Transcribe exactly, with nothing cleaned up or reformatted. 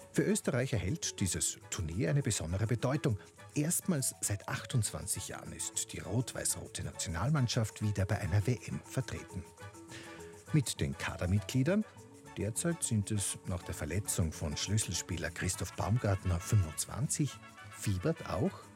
Für Österreich erhält dieses Turnier eine besondere Bedeutung. Erstmals seit achtundzwanzig Jahren ist die rot-weiß-rote Nationalmannschaft wieder bei einer W M vertreten. Mit den Kadermitgliedern, derzeit sind es nach der Verletzung von Schlüsselspieler Christoph Baumgartner fünfundzwanzig, fiebert auch